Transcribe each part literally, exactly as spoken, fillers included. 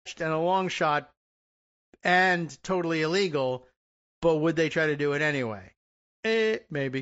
and a long shot and totally illegal, but would they try to do it anyway? Eh, maybe.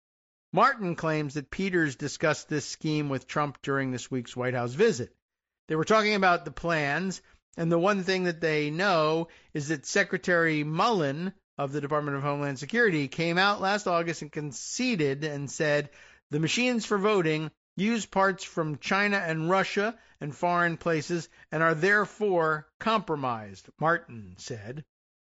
Martin claims that Peters discussed this scheme with Trump during this week's White House visit. They were talking about the plans, and the one thing that they know is that Secretary Mullen of the Department of Homeland Security came out last August and conceded and said the machines for voting use parts from China and Russia and foreign places and are therefore compromised, Martin said.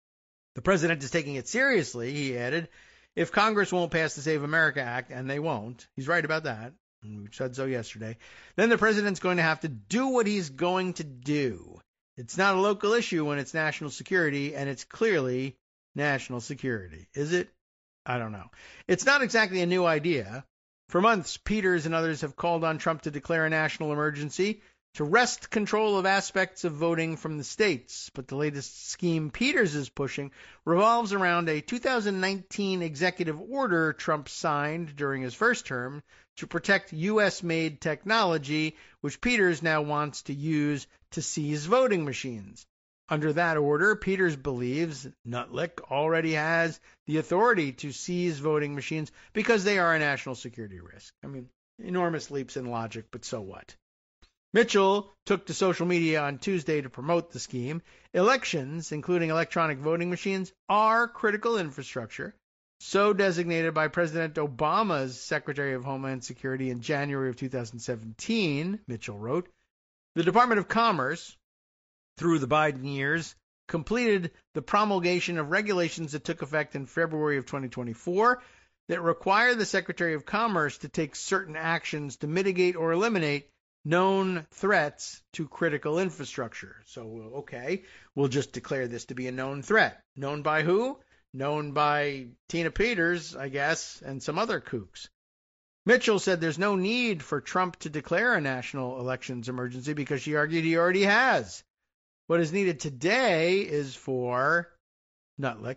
The president is taking it seriously, he added. If Congress won't pass the Save America Act, and they won't, he's right about that, we said so yesterday, then the president's going to have to do what he's going to do. It's not a local issue when it's national security, and it's clearly national security. Is it? I don't know. It's not exactly a new idea. For months, Peters and others have called on Trump to declare a national emergency to wrest control of aspects of voting from the states. But the latest scheme Peters is pushing revolves around a two thousand nineteen executive order Trump signed during his first term to protect U S-made technology, which Peters now wants to use to seize voting machines. Under that order, Peters believes Nutlick already has the authority to seize voting machines because they are a national security risk. I mean, enormous leaps in logic, but so what? Mitchell took to social media on Tuesday to promote the scheme. Elections, including electronic voting machines, are critical infrastructure, so designated by President Obama's Secretary of Homeland Security in January of two thousand seventeen, Mitchell wrote. The Department of Commerce, through the Biden years, completed the promulgation of regulations that took effect in February of twenty twenty-four that require the Secretary of Commerce to take certain actions to mitigate or eliminate known threats to critical infrastructure. So, okay, we'll just declare this to be a known threat. Known by who? Known by Tina Peters, I guess, and some other kooks. Mitchell said there's no need for Trump to declare a national elections emergency because she argued he already has. What is needed today is for Nutlick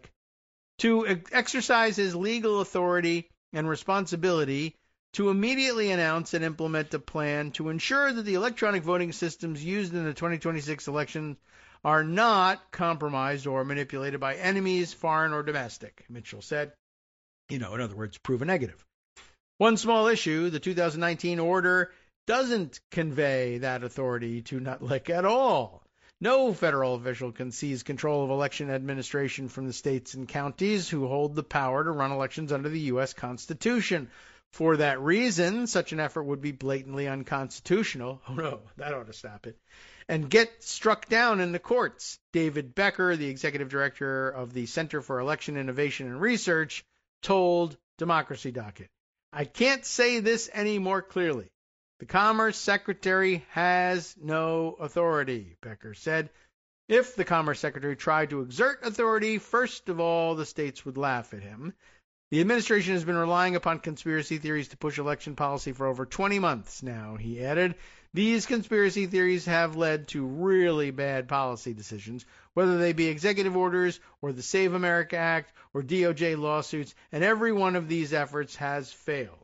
to ex- exercise his legal authority and responsibility to immediately announce and implement a plan to ensure that the electronic voting systems used in the twenty twenty-six election are not compromised or manipulated by enemies, foreign or domestic, Mitchell said. You know, in other words, prove a negative. One small issue, the two thousand nineteen order doesn't convey that authority to Nutlick at all. No federal official can seize control of election administration from the states and counties who hold the power to run elections under the U S Constitution. For that reason, such an effort would be blatantly unconstitutional. Oh no, that ought to stop it. And get struck down in the courts. David Becker, the executive director of the Center for Election Innovation and Research, told Democracy Docket, I can't say this any more clearly. The Commerce Secretary has no authority, Becker said. If the Commerce Secretary tried to exert authority, first of all, the states would laugh at him. The administration has been relying upon conspiracy theories to push election policy for over twenty months now, he added. These conspiracy theories have led to really bad policy decisions, whether they be executive orders or the Save America Act or D O J lawsuits, and every one of these efforts has failed.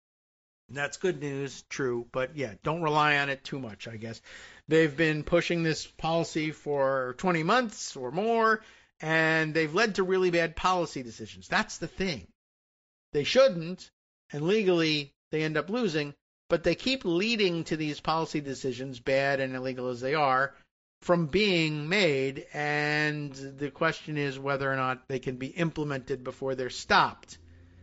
That's good news, true, but yeah, don't rely on it too much, I guess. They've been pushing this policy for twenty months or more, and they've led to really bad policy decisions. That's the thing. They shouldn't, and legally they end up losing, but they keep leading to these policy decisions, bad and illegal as they are, from being made, and the question is whether or not they can be implemented before they're stopped.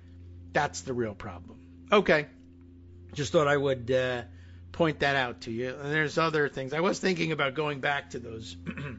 That's the real problem. Okay. Just thought I would uh, point that out to you. And there's other things. I was thinking about going back to those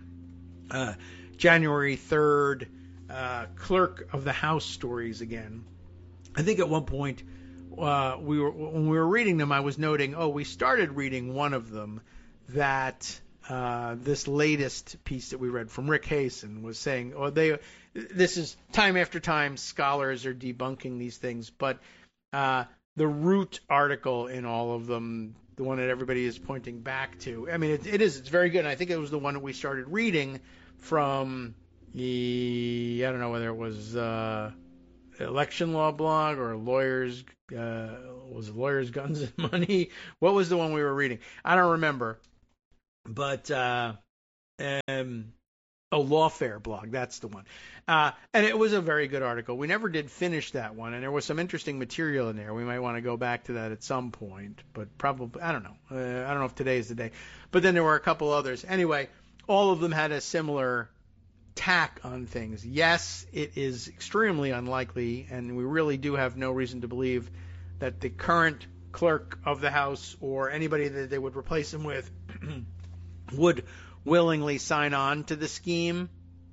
uh, January third uh, Clerk of the House stories again. I think at one point uh, we were when we were reading them, I was noting, oh, we started reading one of them that uh, this latest piece that we read from Rick Hasen was saying, oh, they this is time after time scholars are debunking these things, but uh, the root article in all of them, the one that everybody is pointing back to, I mean, it, it is, it's very good. And I think it was the one that we started reading from the, I don't know whether it was uh, Election Law Blog or Lawyers, uh, was it Lawyers, Guns, and Money? What was the one we were reading? I don't remember. But uh, Um, oh, Lawfare blog, that's the one. Uh, and it was a very good article. We never did finish that one, and there was some interesting material in there. We might want to go back to that at some point, but probably, I don't know. Uh, I don't know if today is the day. But then there were a couple others. Anyway, all of them had a similar tack on things. Yes, it is extremely unlikely, and we really do have no reason to believe that the current clerk of the House or anybody that they would replace him with would willingly sign on to the scheme.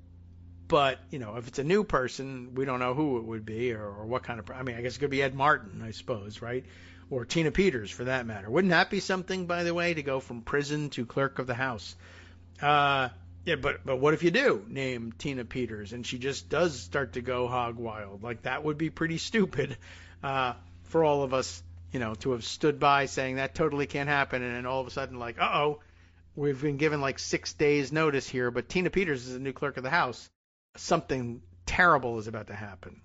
But, you know, if it's a new person, we don't know who it would be or, or what kind of, I mean, I guess it could be Ed Martin, I suppose, right? Or Tina Peters, for that matter. Wouldn't that be something, by the way, to go from prison to clerk of the House? Uh, yeah, but, but what if you do name Tina Peters and she just does start to go hog wild? Like, that would be pretty stupid uh, for all of us, you know, to have stood by saying that totally can't happen. And then all of a sudden, like, uh-oh, we've been given like six days notice here, but Tina Peters is the new clerk of the House. Something terrible is about to happen.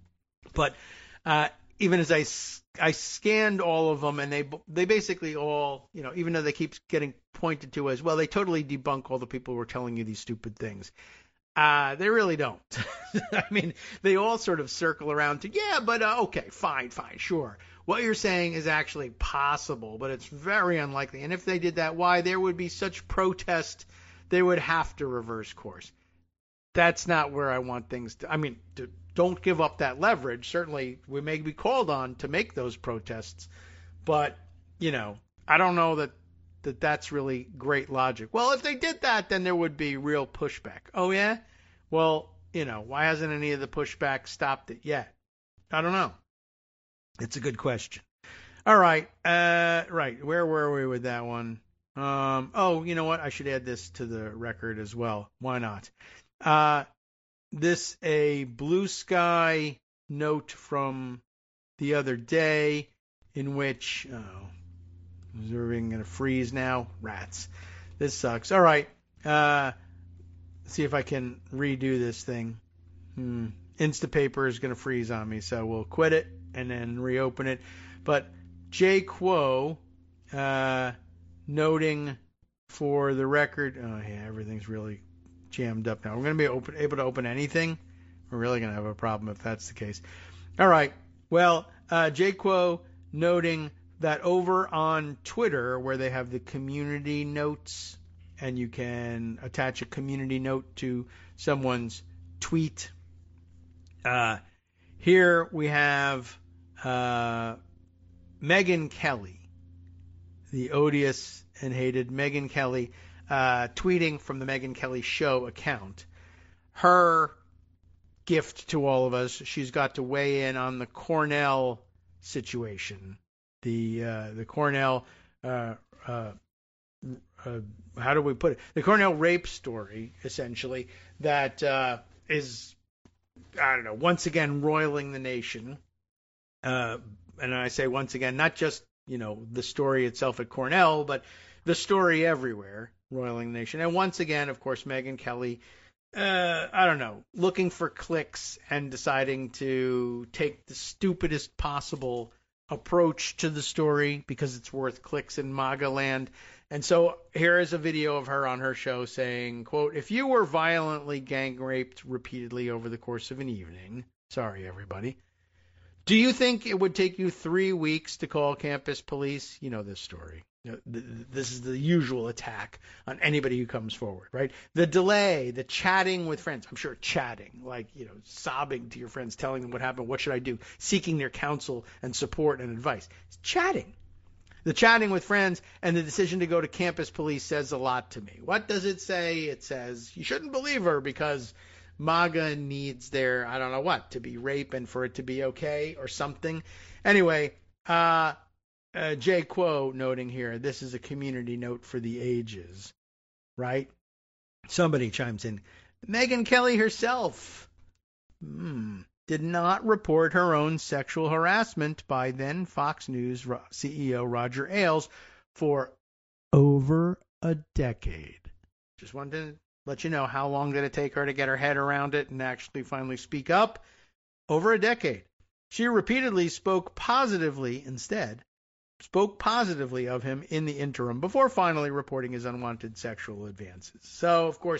But uh, even as I, I scanned all of them, and they they basically all, you know, even though they keep getting pointed to as, well, they totally debunk all the people who are telling you these stupid things. Uh, they really don't. I mean, they all sort of circle around to, yeah, but uh, okay, fine, fine, sure. What you're saying is actually possible, but it's very unlikely. And if they did that, why? There would be such protest, they would have to reverse course. That's not where I want things to, I mean, to, don't give up that leverage. Certainly, we may be called on to make those protests, but, you know, I don't know that, that that's really great logic. Well, if they did that, then there would be real pushback. Oh, yeah? Well, you know, why hasn't any of the pushback stopped it yet? I don't know. It's a good question. All right. Uh, right. Where were we with that one? Um, oh, you know what? I should add this to the record as well. Why not? Uh, this a Blue Sky note from the other day in which, oh, is everything going to freeze now? Rats. This sucks. All right. Uh, see if I can redo this thing. Hmm. Instapaper is going to freeze on me, so we'll quit it and then reopen it. But Jay Quo, uh, noting for the record, oh yeah, everything's really jammed up now. We're going to be open, able to open anything. We're really going to have a problem if that's the case. All right. Well, uh, Jay Quo noting that over on Twitter, where they have the community notes, and you can attach a community note to someone's tweet. Uh, here we have uh, Megyn Kelly, the odious and hated Megyn Kelly, uh, tweeting from the Megyn Kelly Show account. Her gift to all of us, she's got to weigh in on the Cornell situation. The uh, the Cornell, uh, uh, uh, how do we put it? The Cornell rape story, essentially, that uh, is, I don't know, once again roiling the nation. Uh, and I say once again, not just, you know, the story itself at Cornell, but the story everywhere, roiling the nation. And once again, of course, Megyn Kelly, uh, I don't know, looking for clicks and deciding to take the stupidest possible approach to the story because it's worth clicks in MAGA land. And so here is a video of her on her show saying, quote, if you were violently gang raped repeatedly over the course of an evening, sorry, everybody, do you think it would take you three weeks to call campus police? You know this story. You know, th- this is the usual attack on anybody who comes forward, right? The delay, the chatting with friends. I'm sure chatting, like, you know, sobbing to your friends, telling them what happened, what should I do, seeking their counsel and support and advice. It's chatting. The chatting with friends and the decision to go to campus police says a lot to me. What does it say? It says you shouldn't believe her because MAGA needs their, I don't know what, to be rape and for it to be okay or something. Anyway, uh, uh, Jay Quo noting here, this is a community note for the ages, right? Somebody chimes in. Megyn Kelly herself hmm, did not report her own sexual harassment by then Fox News C E O Roger Ailes for over a decade. Just wanted to let you know how long did it take her to get her head around it and actually finally speak up? Over a decade. She repeatedly spoke positively instead spoke positively of him in the interim before finally reporting his unwanted sexual advances. So, of course,